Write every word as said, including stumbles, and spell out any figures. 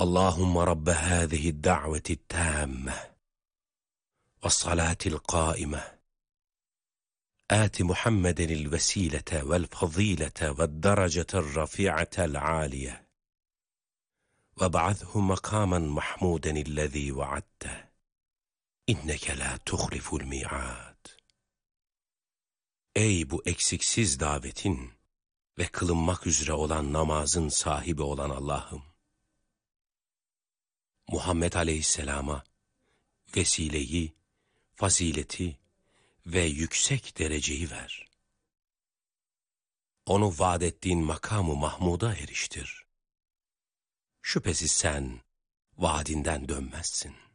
Allahümme Rabbe hâzihi da'veti tâmme ve salatil qâime âti Muhammedenil vesilete vel fazilete ve derecetel rafi'atel âliye ve ba'athu makamen mahmudenillezî vaadte inneke la tuhliful mi'ad. Ey bu eksiksiz davetin ve kılınmak üzere olan namazın sahibi olan Allah'ım! Muhammed Aleyhisselam'a vesileyi, fazileti ve yüksek dereceyi ver. Onu vaad ettiğin makamı Mahmud'a eriştir. Şüphesiz sen vaadinden dönmezsin.